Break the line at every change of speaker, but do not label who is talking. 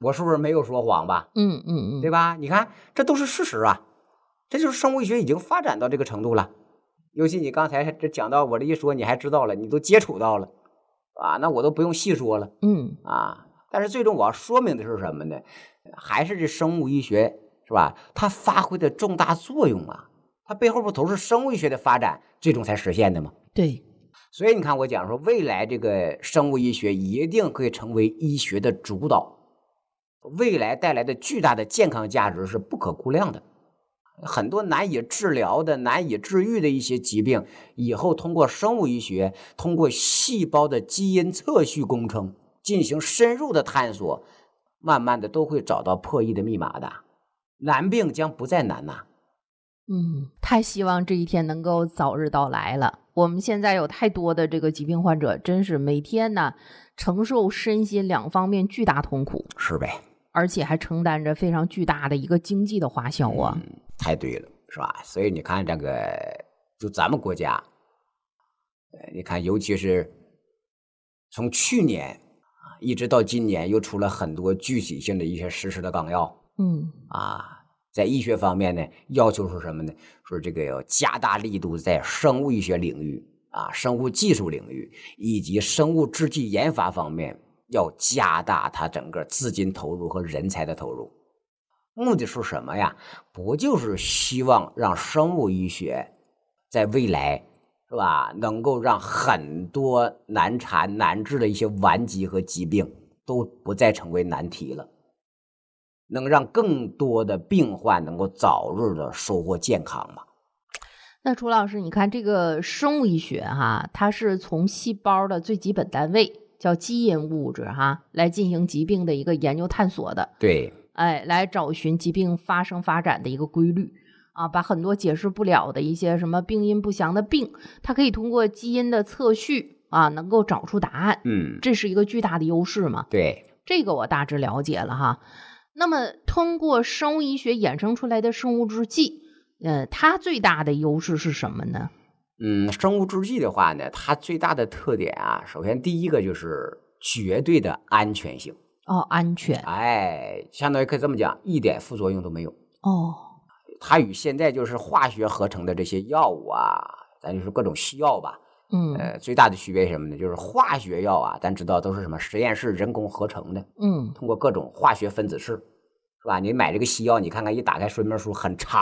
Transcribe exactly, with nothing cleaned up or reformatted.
我是不是没有说谎吧？
嗯嗯嗯，
对吧？你看，这都是事实啊，这就是生物医学已经发展到这个程度了。尤其你刚才这讲到我这一说，你还知道了，你都接触到了啊，那我都不用细说了。
嗯
啊，但是最终我要说明的是什么呢？还是这生物医学是吧？它发挥的重大作用啊，它背后不都是生物医学的发展最终才实现的吗？
对，
所以你看，我讲说未来这个生物医学一定会成为医学的主导，未来带来的巨大的健康价值是不可估量的。很多难以治疗的、难以治愈的一些疾病，以后通过生物医学，通过细胞的基因测序工程进行深入的探索，慢慢的都会找到破译的密码的，难病将不再难呐、啊。
嗯，太希望这一天能够早日到来了。我们现在有太多的这个疾病患者，真是每天呢承受身心两方面巨大痛苦，
是呗？
而且还承担着非常巨大的一个经济的花销啊。
嗯，太对了，是吧？所以你看这个，就咱们国家，呃，你看，尤其是从去年啊一直到今年，又出了很多具体性的一些实施的纲要。
嗯
啊，在医学方面呢，要求是什么呢？说这个要加大力度在生物医学领域啊、生物技术领域以及生物制剂研发方面，要加大它整个资金投入和人才的投入。目的是什么呀？不就是希望让生物医学在未来是吧，能够让很多难缠难治的一些顽疾和疾病都不再成为难题了，能让更多的病患能够早日的收获健康嘛？
那楚老师，你看这个生物医学哈，它是从细胞的最基本单位叫基因物质哈，来进行疾病的一个研究探索的。
对，
哎，来找寻疾病发生发展的一个规律啊，把很多解释不了的一些什么病因不详的病，它可以通过基因的测序啊，能够找出答案。
嗯，
这是一个巨大的优势嘛？
对，
这个我大致了解了哈。那么通过生物医学衍生出来的生物制剂，呃，它最大的优势是什么呢？
嗯，生物制剂的话呢，它最大的特点啊，首先第一个就是绝对的安全性。
哦，安全。
哎，相当于可以这么讲，一点副作用都没有。
哦，
它与现在就是化学合成的这些药物啊，咱就是各种西药吧，
嗯
呃，最大的区别是什么呢？就是化学药啊，咱知道都是什么实验室人工合成的，
嗯，
通过各种化学分子式，是吧？你买这个西药，你看看一打开说明书很长。